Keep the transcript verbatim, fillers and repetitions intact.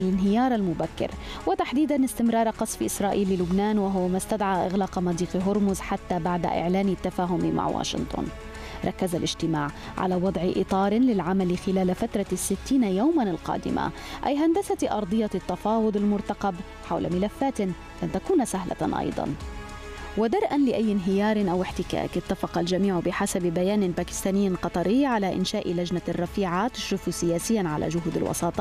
الانهيار المبكر، وتحديدا استمرار قصف إسرائيل للبنان، وهو ما استدعى إغلاق مضيق هرمز حتى بعد إعلان التفاهم مع واشنطن. ركز الاجتماع على وضع إطار للعمل خلال فترة الستين يوما القادمة، أي هندسة أرضية التفاوض المرتقب حول ملفات لن تكون سهلة أيضا. ودرءا لأي انهيار أو احتكاك، اتفق الجميع بحسب بيان باكستاني قطري على إنشاء لجنة رفيعة تشرف سياسيا على جهود الوساطة